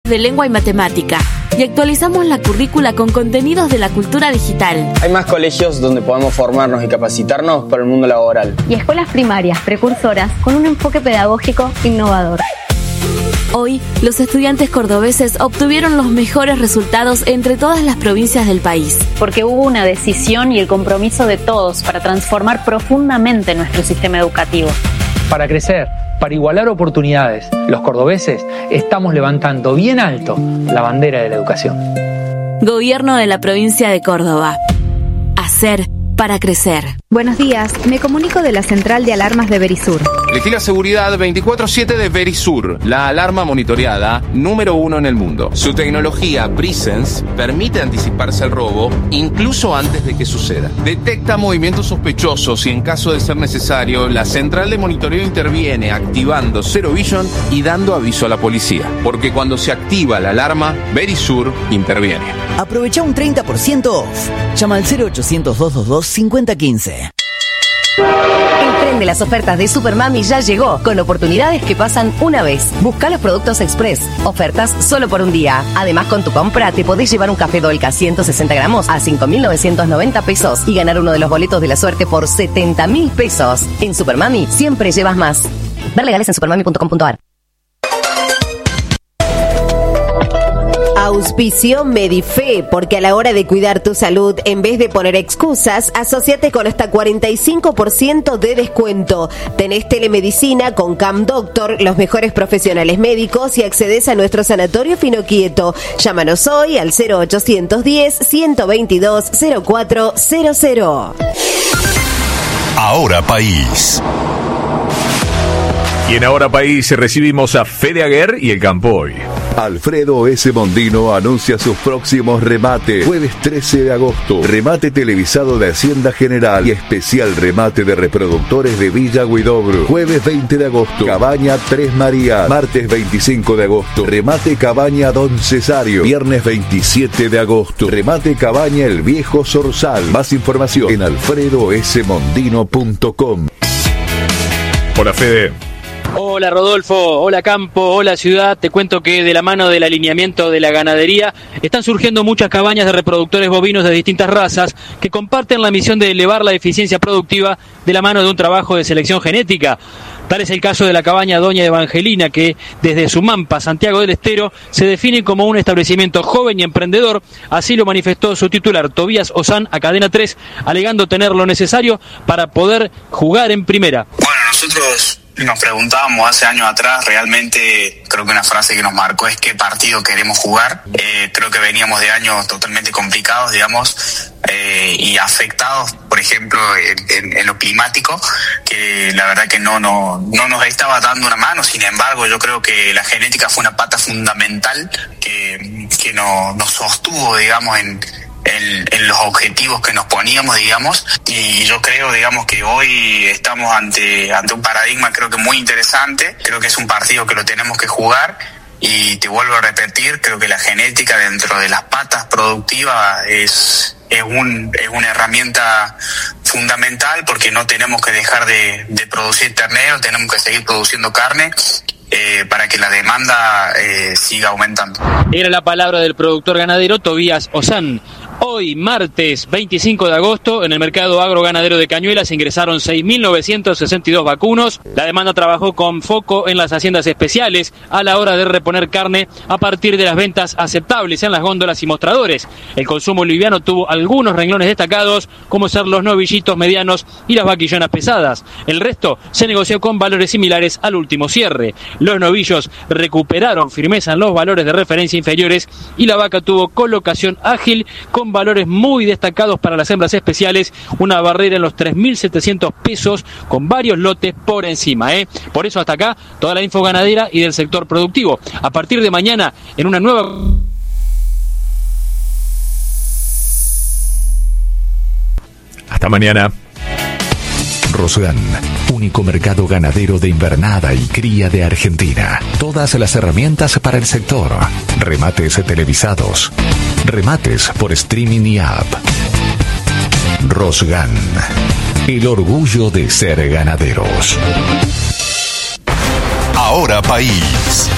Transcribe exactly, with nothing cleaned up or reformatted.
de lengua y matemática. Y actualizamos la currícula con contenidos de la cultura digital. Hay más colegios donde podemos formarnos y capacitarnos para el mundo laboral. Y escuelas primarias precursoras con un enfoque pedagógico innovador. Hoy, los estudiantes cordobeses obtuvieron los mejores resultados entre todas las provincias del país. Porque hubo una decisión y el compromiso de todos para transformar profundamente nuestro sistema educativo. Para crecer, para igualar oportunidades, los cordobeses estamos levantando bien alto la bandera de la educación. Gobierno de la provincia de Córdoba. Hacer para crecer. Buenos días, me comunico de la central de alarmas de Verisur. Elegí la seguridad veinticuatro siete de Verisur, la alarma monitoreada número uno en el mundo. Su tecnología Presence permite anticiparse al robo incluso antes de que suceda. Detecta movimientos sospechosos y en caso de ser necesario, la central de monitoreo interviene activando Zero Vision y dando aviso a la policía. Porque cuando se activa la alarma, Verisur interviene. Aprovecha un treinta por ciento off. Llama al cero ochocientos, doscientos veintidós, cincuenta quince. El tren de las ofertas de Supermami ya llegó, con oportunidades que pasan una vez. Busca los productos Express, ofertas solo por un día. Además, con tu compra te podés llevar un café Dolca ciento sesenta gramos a cinco mil novecientos noventa pesos y ganar uno de los boletos de la suerte por setenta mil pesos. En Supermami siempre llevas más. Ver legales en supermami punto com punto a r. Auspicio Medife, porque a la hora de cuidar tu salud, en vez de poner excusas, asociate con hasta cuarenta y cinco por ciento de descuento. Tenés telemedicina con Cam Doctor, los mejores profesionales médicos y accedes a nuestro sanatorio Finoquieto. Llámanos hoy al cero ochocientos diez, ciento veintidós, cero cuatro cero cero. Ahora País. Y en Ahora País recibimos a Fede Aguer y el Campoy. Alfredo S. Mondino anuncia sus próximos remates. Jueves trece de agosto, remate televisado de Hacienda General y especial remate de reproductores de Villa Huidobro. Jueves veinte de agosto, Cabaña Tres Marías. Martes veinticinco de agosto, remate Cabaña Don Cesario. Viernes veintisiete de agosto, remate Cabaña El Viejo Zorzal. Más información en alfredo s mondino punto com. Hola, Fede. Hola Rodolfo, hola Campo, hola Ciudad. Te cuento que de la mano del alineamiento de la ganadería están surgiendo muchas cabañas de reproductores bovinos de distintas razas que comparten la misión de elevar la eficiencia productiva de la mano de un trabajo de selección genética. Tal es el caso de la cabaña Doña Evangelina, que desde Sumampa, Santiago del Estero, se define como un establecimiento joven y emprendedor. Así lo manifestó su titular, Tobías Ozán, a Cadena tres, alegando tener lo necesario para poder jugar en primera. Bueno, nosotros nos preguntábamos hace años atrás, realmente creo que una frase que nos marcó es qué partido queremos jugar. Eh, creo que veníamos de años totalmente complicados, digamos, eh, y afectados, por ejemplo, en, en, en lo climático, que la verdad que no, no, no nos estaba dando una mano. Sin embargo, yo creo que la genética fue una pata fundamental que, que no, nos sostuvo, digamos, en En, en los objetivos que nos poníamos, digamos, y yo creo, digamos, que hoy estamos ante ante un paradigma creo que muy interesante. Creo que es un partido que lo tenemos que jugar y te vuelvo a repetir, creo que la genética dentro de las patas productivas es es un es una herramienta fundamental, porque no tenemos que dejar de, de producir ternero, tenemos que seguir produciendo carne Eh, para que la demanda eh, siga aumentando. Era la palabra del productor ganadero Tobías Ozán. Hoy, martes veinticinco de agosto, en el mercado agroganadero de Cañuelas ingresaron seis mil novecientos sesenta y dos vacunos. La demanda trabajó con foco en las haciendas especiales a la hora de reponer carne a partir de las ventas aceptables en las góndolas y mostradores. El consumo liviano tuvo algunos renglones destacados, como ser los novillitos medianos y las vaquillonas pesadas. El resto se negoció con valores similares al último cierre. Los novillos recuperaron firmeza en los valores de referencia inferiores y la vaca tuvo colocación ágil con valores muy destacados para las hembras especiales, una barrera en los tres mil setecientos pesos con varios lotes por encima. ¿eh? Por eso hasta acá toda la info ganadera y del sector productivo. A partir de mañana en una nueva... Hasta mañana. Rosgan, único mercado ganadero de invernada y cría de Argentina. Todas las herramientas para el sector. Remates televisados. Remates por streaming y app. Rosgan, el orgullo de ser ganaderos. Ahora País.